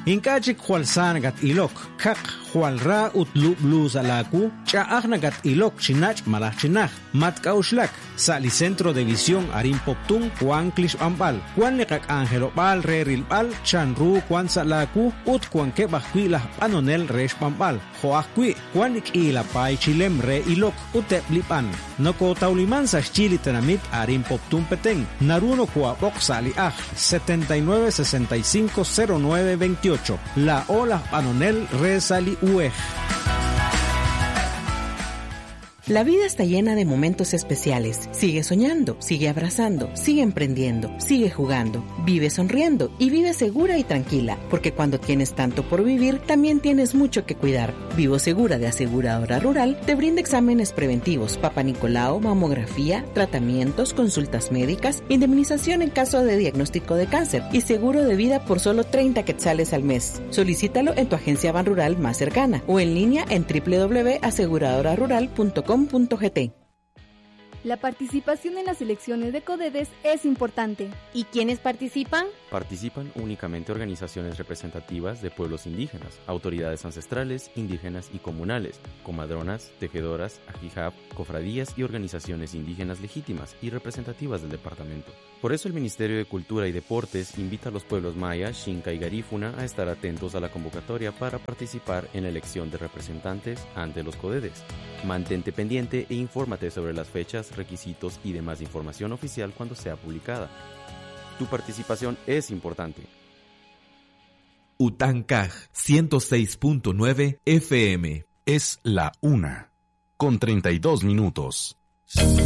Inkachik hualsanagat ilok, kak hualra utlu bluzalaku, chaagnagat ilok chinach malachinaj, matkauslak, sali Centro de Visión Arin Poptun, Juan Klish Ambal, Juan Nekak Angelo Bal, Reril Bal, Chanru, Juan Salaku, Ut Juan Kebakui la Panonel Resh Pambal, Joakui, Juan Ila Pai Chilem Re Ilok, Uteplipan, Noko Tauliman sa Chili Tenamit Arin Poptun Petén, Naruno Kuapok Sali Aj, 79650928, La Ola Panonel Re Sali Uej. La vida está llena de momentos especiales. Sigue soñando, sigue abrazando, sigue emprendiendo, sigue jugando, vive sonriendo y vive segura y tranquila, porque cuando tienes tanto por vivir, también tienes mucho que cuidar. Vivo Segura de Aseguradora Rural te brinda exámenes preventivos, Papa Nicolau, mamografía, tratamientos, consultas médicas, indemnización en caso de diagnóstico de cáncer y seguro de vida por solo 30 quetzales al mes. Solicítalo en tu agencia Banrural más cercana o en línea en www.aseguradorarural.com.gt. La participación en las elecciones de CODEDES es importante. ¿Y quiénes participan? Participan únicamente organizaciones representativas de pueblos indígenas, autoridades ancestrales, indígenas y comunales, comadronas, tejedoras, ajijab, cofradías y organizaciones indígenas legítimas y representativas del departamento. Por eso el Ministerio de Cultura y Deportes invita a los pueblos maya, xinca y garífuna a estar atentos a la convocatoria para participar en la elección de representantes ante los CODEDES. Mantente pendiente e infórmate sobre las fechas, requisitos y demás información oficial cuando sea publicada. Tu participación es importante. Utancaj 106.9 FM. Es la 1:32.